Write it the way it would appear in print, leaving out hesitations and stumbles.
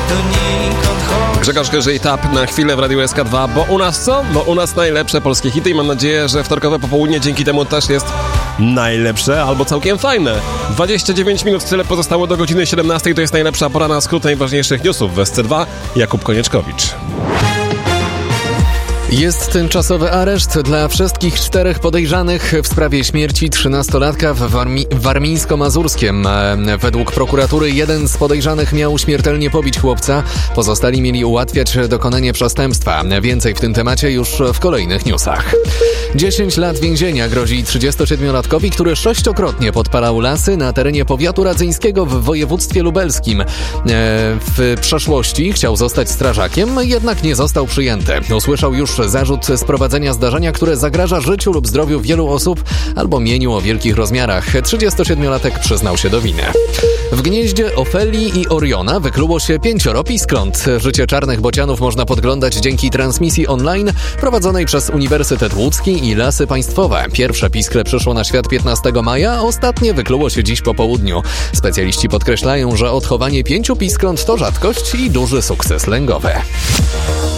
Grzegorz Gryżej-Tap na chwilę w Radiu SK2, bo u nas co? Bo u nas najlepsze polskie hity i mam nadzieję, że wtorkowe popołudnie dzięki temu też jest najlepsze albo całkiem fajne. 29 minut, tyle pozostało do godziny 17, to jest najlepsza pora na skrót najważniejszych newsów w SC2. Jakub Konieczkowicz. Jest tymczasowy areszt dla wszystkich 4 podejrzanych w sprawie śmierci 13-latka w Warmińsko-Mazurskiem. Według prokuratury jeden z podejrzanych miał śmiertelnie pobić chłopca, pozostali mieli ułatwiać dokonanie przestępstwa. Więcej w tym temacie już w kolejnych newsach. 10 lat więzienia grozi 37-latkowi, który 6-krotnie podpalał lasy na terenie powiatu radzyńskiego w województwie lubelskim. W przeszłości chciał zostać strażakiem, jednak nie został przyjęty. Usłyszał już zarzut sprowadzenia zdarzenia, które zagraża życiu lub zdrowiu wielu osób albo mieniu o wielkich rozmiarach. 37-latek przyznał się do winy. W gnieździe Ofelii i Oriona wykluło się 5 piskląt. Życie czarnych bocianów można podglądać dzięki transmisji online prowadzonej przez Uniwersytet Łódzki i Lasy Państwowe. Pierwsze piskle przyszło na świat 15 maja, a ostatnie wykluło się dziś po południu. Specjaliści podkreślają, że odchowanie 5 piskląt to rzadkość i duży sukces lęgowy.